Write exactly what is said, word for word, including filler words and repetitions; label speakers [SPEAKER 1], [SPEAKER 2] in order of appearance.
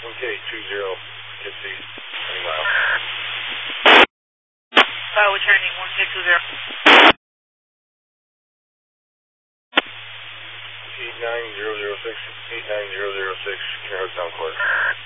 [SPEAKER 1] one K two zero, get the twenty miles.
[SPEAKER 2] Uh, we're turning one K two zero.
[SPEAKER 1] eight nine zero zero six, eight nine zero zero six, Canary Sound Court.